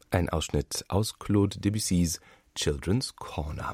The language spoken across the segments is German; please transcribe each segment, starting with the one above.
Ein Ausschnitt aus Claude Debussys Children's Corner.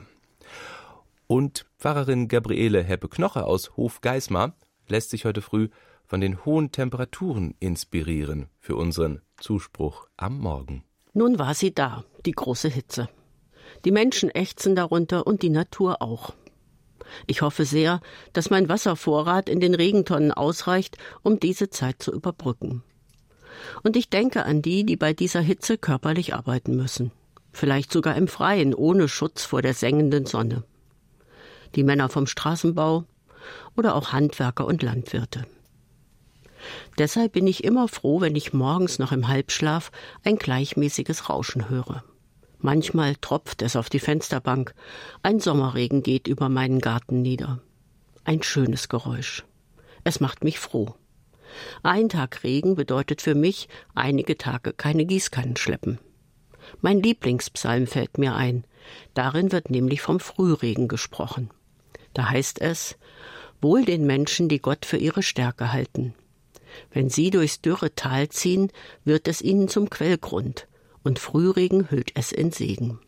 Und Pfarrerin Gabriele Heppe-Knoche aus Hofgeismar lässt sich heute früh von den hohen Temperaturen inspirieren für unseren Zuspruch am Morgen. Nun war sie da, die große Hitze. Die Menschen ächzen darunter und die Natur auch. Ich hoffe sehr, dass mein Wasservorrat in den Regentonnen ausreicht, um diese Zeit zu überbrücken. Und ich denke an die, die bei dieser Hitze körperlich arbeiten müssen. Vielleicht sogar im Freien, ohne Schutz vor der sengenden Sonne. Die Männer vom Straßenbau oder auch Handwerker und Landwirte. Deshalb bin ich immer froh, wenn ich morgens noch im Halbschlaf ein gleichmäßiges Rauschen höre. Manchmal tropft es auf die Fensterbank, ein Sommerregen geht über meinen Garten nieder. Ein schönes Geräusch. Es macht mich froh. Ein Tag Regen bedeutet für mich einige Tage keine Gießkannen schleppen. Mein Lieblingspsalm fällt mir ein. Darin wird nämlich vom Frühregen gesprochen. Da heißt es: Wohl den Menschen, die Gott für ihre Stärke halten. Wenn sie durchs dürre Tal ziehen, wird es ihnen zum Quellgrund, und Frühregen hüllt es in Segen.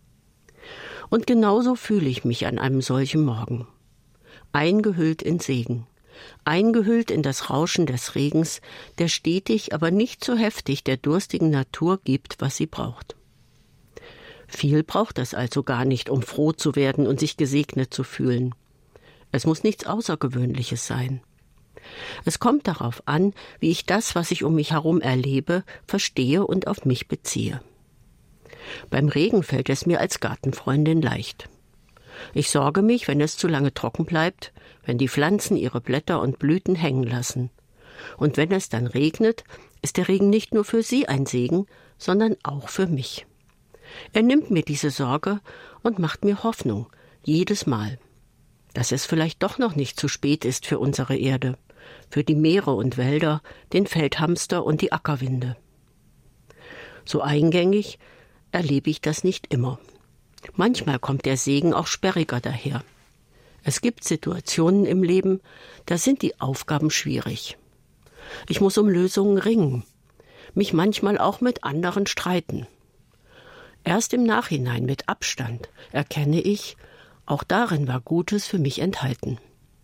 Und genauso fühle ich mich an einem solchen Morgen. Eingehüllt in Segen. Eingehüllt in das Rauschen des Regens, der stetig, aber nicht so heftig der durstigen Natur gibt, was sie braucht. Viel braucht es also gar nicht, um froh zu werden und sich gesegnet zu fühlen. Es muss nichts Außergewöhnliches sein. Es kommt darauf an, wie ich das, was ich um mich herum erlebe, verstehe und auf mich beziehe. Beim Regen fällt es mir als Gartenfreundin leicht. Ich sorge mich, wenn es zu lange trocken bleibt, wenn die Pflanzen ihre Blätter und Blüten hängen lassen. Und wenn es dann regnet, ist der Regen nicht nur für sie ein Segen, sondern auch für mich. Er nimmt mir diese Sorge und macht mir Hoffnung, jedes Mal. Dass es vielleicht doch noch nicht zu spät ist für unsere Erde, für die Meere und Wälder, den Feldhamster und die Ackerwinde. So eingängig erlebe ich das nicht immer. Manchmal kommt der Segen auch sperriger daher. Es gibt Situationen im Leben, da sind die Aufgaben schwierig. Ich muss um Lösungen ringen, mich manchmal auch mit anderen streiten. Erst im Nachhinein, mit Abstand, erkenne ich, auch darin war Gutes für mich enthalten.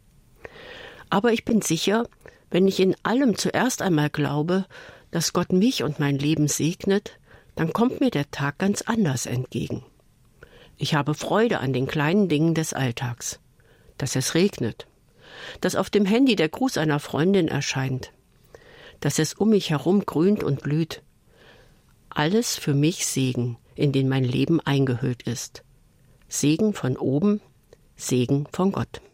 Aber ich bin sicher, wenn ich in allem zuerst einmal glaube, dass Gott mich und mein Leben segnet, dann kommt mir der Tag ganz anders entgegen. Ich habe Freude an den kleinen Dingen des Alltags. Dass es regnet, dass auf dem Handy der Gruß einer Freundin erscheint, dass es um mich herum grünt und blüht. Alles für mich Segen, in den mein Leben eingehüllt ist. Segen von oben, Segen von Gott.